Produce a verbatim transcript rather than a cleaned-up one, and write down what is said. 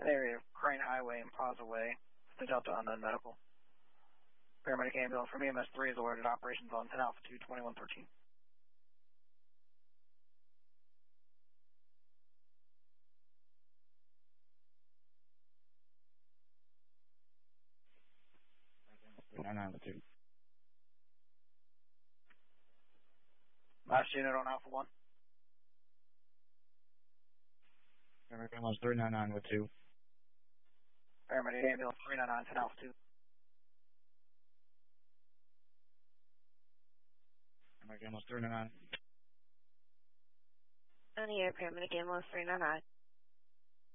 area of Crane Highway and Plaza Way. The Delta Unknown Medical. Paramedic ambulance from E M S three is alerted. Operations on ten Alpha two, twenty-one thirteen. nine nine with two. Last unit on Alpha one. Paramedic ambulance three nine nine with two. Paramedic ambulance three nine nine, ten Alpha two. Paramedic ambulance three nine nine. On the air, paramedic ambulance three nine nine.